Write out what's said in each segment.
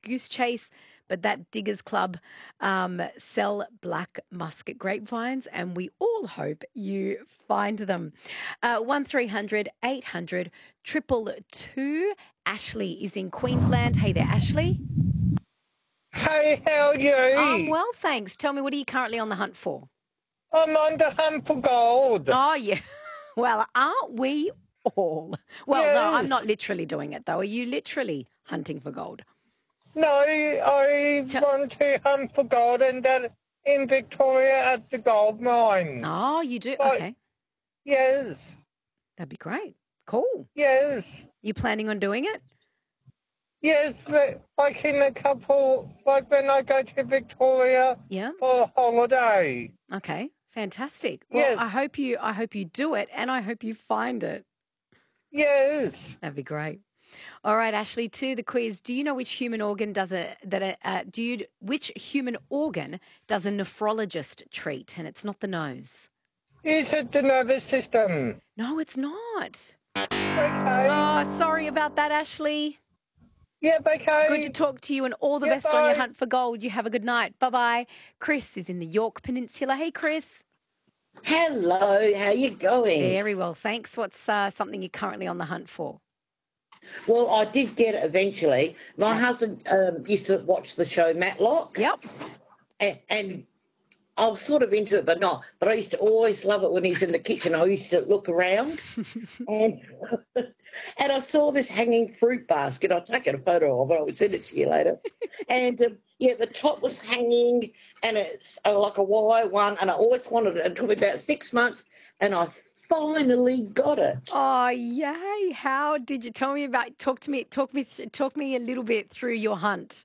Goose Chase, but that Diggers Club sell black muscat grapevines, and we all hope you find them. 1300 800 222. Ashley is in Queensland. Hey there, Ashley. Hey, how are you? I'm well, thanks. Tell me, what are you currently on the hunt for? I'm on the hunt for gold. Oh, yeah. Well, aren't we all? Well, no, I'm Yes. not literally doing it, though. Are you literally hunting for gold? No, I want to hunt for gold and that in Victoria at the gold mine. Oh, you do? But, Okay. yes, That'd be great. Cool. yes, You planning on doing it? yes, like in a couple, like when I go to Victoria Yeah. for a holiday. Okay. Fantastic. Well, Yes, I hope you do it, and I hope you find it. yes. That'd be great. All right, Ashley, to the quiz. Do you know which human organ does which human organ does a nephrologist treat? And it's not the nose. Is it the nervous system? No, it's not. Okay. Oh, sorry about that, Ashley. Yep, okay. Good to talk to you, and all the Yeah, best on your bye. hunt for gold. You have a good night. Bye-bye. Chris is in the York Peninsula. Hey, Chris. Hello, how you going? Very well, thanks. What's something you're currently on the hunt for? Well, I did get it eventually. My husband used to watch the show Matlock. Yep. And I was sort of into it, but not. But I used to always love it when he's in the kitchen. I used to look around and and I saw this hanging fruit basket. I'll take a photo of it. I'll send it to you later. And, the top was hanging and it's like a wire one. And I always wanted it. It took me about 6 months and I finally got it. Oh, yay. How did you talk me a little bit through your hunt?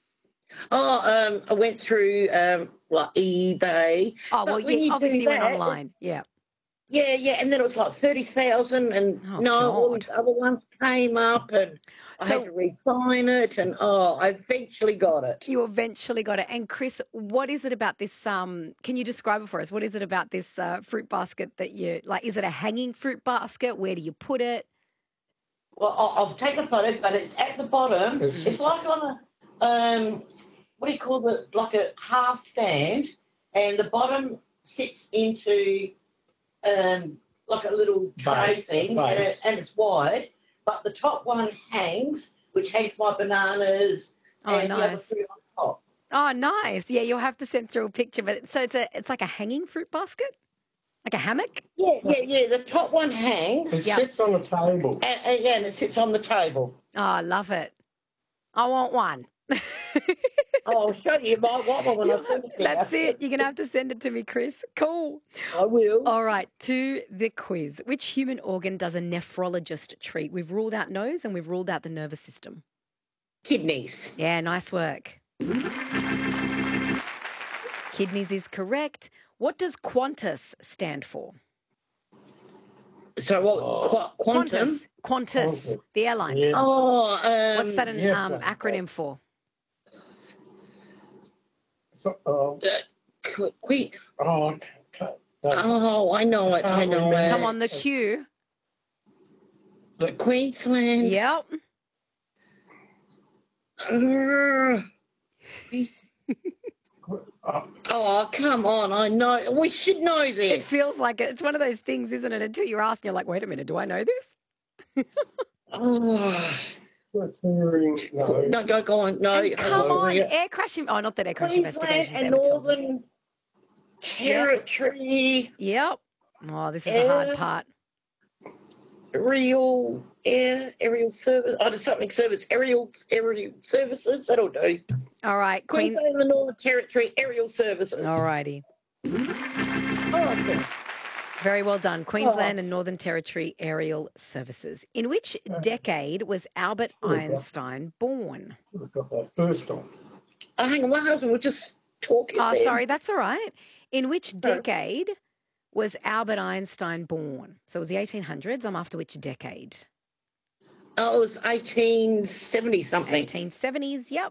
I went through like eBay. Oh, well, you obviously went online. Yeah. Yeah, and then it was like 30,000, and all these other ones came up, and I had to refine it, and I eventually got it. You eventually got it. And Chris, what is it about this? Can you describe it for us? What is it about this fruit basket that you like? Is it a hanging fruit basket? Where do you put it? Well, I've taken a photo, but it's at the bottom. It's like on a what do you call it? Like a half stand, and the bottom sits into like a little tray thing, and it's wide. But the top one hangs, which hangs my bananas and the other fruit on top. Oh, nice. Yeah, you'll have to send through a picture. But so it's like a hanging fruit basket, like a hammock. Yeah. The top one hangs. It sits on the table. And it sits on the table. Oh, I love it. I want one. I'll show you my one when I send it to you. That's it. You're going to have to send it to me, Chris. Cool. I will. All right, to the quiz. Which human organ does a nephrologist treat? We've ruled out nose and we've ruled out the nervous system. Kidneys. Yeah, nice work. Kidneys is correct. What does Qantas stand for? So what? Quantum? Qantas, the airline. Yeah. Oh, What's that an acronym for? Quick. Oh, I know it. I know it. Come on, the Q. Queensland. Yep. Oh, come on. I know. We should know this. It feels like it. It's one of those things, isn't it? Until you're asked, you're like, wait a minute, do I know this? No, go on. No. And come on, air crash. Oh, not that air crash investigations and ever tells us. Northern Territory. Yep. Oh, this is the hard part. Aerial service. Something service. Aerial services. That'll do. All right, Queensland and the Northern Territory aerial services. All righty. Okay. Very well done. Queensland and Northern Territory Aerial Services. In which decade was Albert Einstein born? I got that first one. Hang on, my husband was just talking. Oh, sorry, that's all right. In which decade was Albert Einstein born? So it was the 1800s. I'm after which decade? Oh, it was 1870 something. 1870s, yep.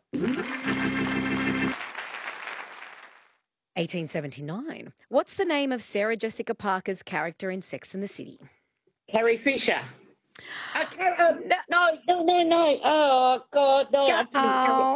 1879. What's the name of Sarah Jessica Parker's character in Sex and the City? Carrie Fisher. No. Oh, God, no. I didn't